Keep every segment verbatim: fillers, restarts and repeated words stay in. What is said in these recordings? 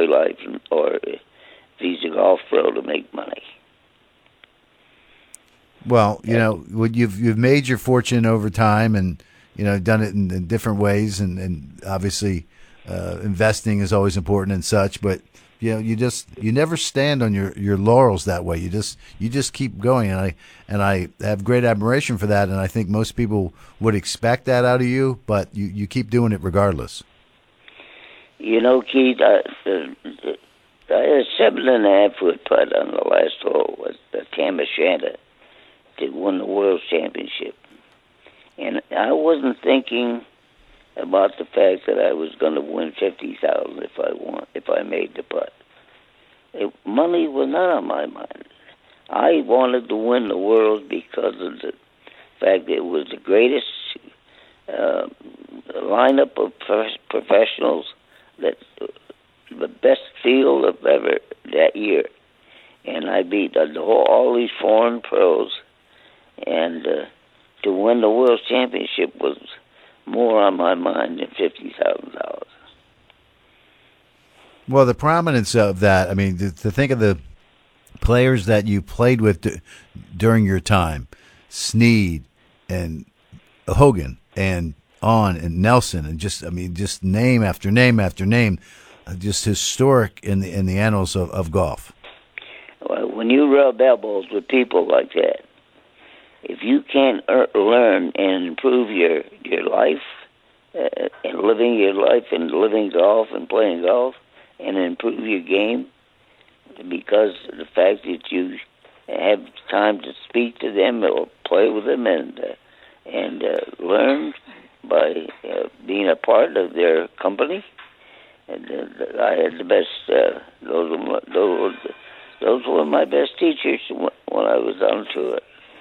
life, or if he's a golf pro to make money. Well, you know, you've you've made your fortune over time, and you know, done it in, in different ways, and, and obviously, uh, investing is always important and such. But you know, you just you never stand on your, your laurels that way. You just you just keep going, and I and I have great admiration for that. And I think most people would expect that out of you, but you, you keep doing it regardless. You know, Keith, I, uh, I had a seven and a half foot putt on the last hole with the Tam O'Shanter that won the World Championship. And I wasn't thinking about the fact that I was going to win fifty thousand if I won, if I made the putt. It, money was not on my mind. I wanted to win the world because of the fact that it was the greatest uh, lineup of pro- professionals, that the best field of ever that year. And I beat the whole, all these foreign pros. And uh, to win the World Championship was more on my mind than fifty thousand dollars. Well, the prominence of that, I mean, to, to think of the players that you played with d- during your time, Snead and Hogan and On and Nelson, and just, I mean, just name after name after name, uh, just historic in the in the annals of, of golf. Well, when you rub elbows with people like that, if you can't er- learn and improve your, your life, uh, and living your life and living golf and playing golf, and improve your game, because of the fact that you have time to speak to them or play with them and uh, and uh, learn by uh, being a part of their company, and uh, I had the best. Uh, those were my, those those were my best teachers when I was on tour.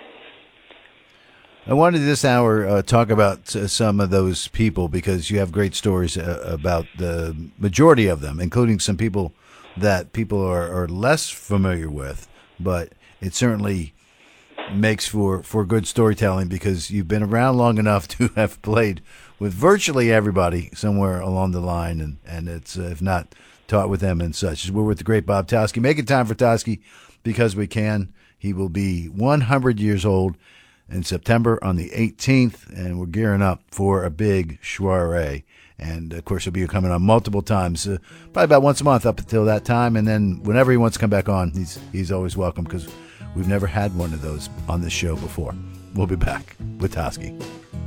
I wanted this hour uh, talk about uh, some of those people, because you have great stories uh, about the majority of them, including some people that people are, are less familiar with. But it certainly makes for, for good storytelling, because you've been around long enough to have played with virtually everybody somewhere along the line, and, and it's, uh, if not, taught with them and such. We're with the great Bob Toski. Making time for Toski because we can. He will be one hundred years old in September on the eighteenth, and we're gearing up for a big soiree. And, of course, he'll be coming on multiple times, uh, probably about once a month up until that time. And then whenever he wants to come back on, he's he's always welcome, because we've never had one of those on this show before. We'll be back with Toski.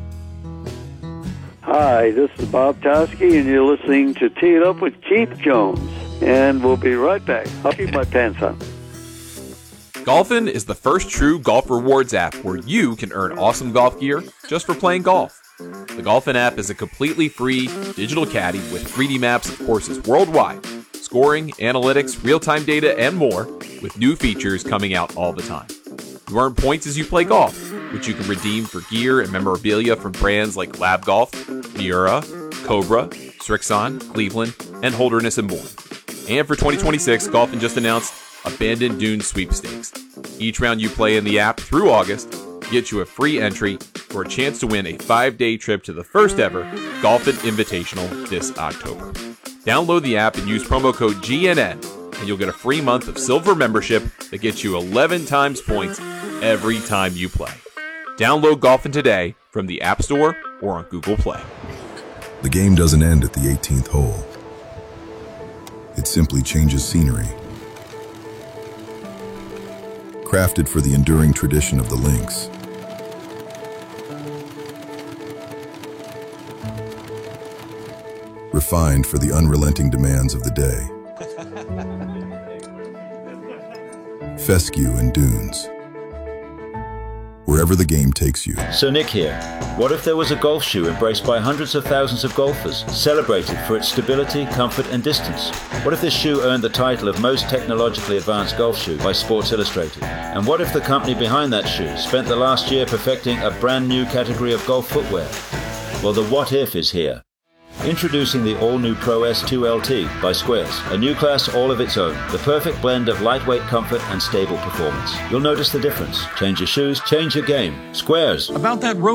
Hi, this is Bob Toski, and you're listening to Tee It Up with Keith Jones. And we'll be right back. I'll keep my pants on. Golfin is the first true golf rewards app where you can earn awesome golf gear just for playing golf. The Golfin app is a completely free digital caddy with three D maps of courses worldwide, scoring, analytics, real-time data, and more, with new features coming out all the time. You earn points as you play golf, which you can redeem for gear and memorabilia from brands like Lab Golf, Miura, Cobra, Strixon, Cleveland, and Holderness and Bourne. And for twenty twenty-six, Golfin just announced Abandoned Dunes Sweepstakes. Each round you play in the app through August gets you a free entry for a chance to win a five-day trip to the first ever Golfin Invitational this October. Download the app and use promo code G N N, and you'll get a free month of silver membership that gets you eleven times points every time you play. Download Golfin today from the App Store or on Google Play. The game doesn't end at the eighteenth hole. It simply changes scenery. Crafted for the enduring tradition of the links. Refined for the unrelenting demands of the day. Fescue and Dunes. Wherever the game takes you. So Nick here. What if there was a golf shoe embraced by hundreds of thousands of golfers, celebrated for its stability, comfort and distance? What if this shoe earned the title of most technologically advanced golf shoe by Sports Illustrated? And what if the company behind that shoe spent the last year perfecting a brand new category of golf footwear? Well, the what if is here. Introducing the all-new Pro S two L T by Squares, a new class all of its own, the perfect blend of lightweight comfort and stable performance. You'll notice the difference. Change your shoes, change your game. Squares. About that road